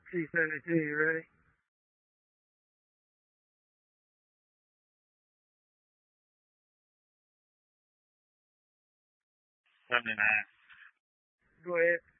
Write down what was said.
She sent it to you, ready? 79. Go ahead.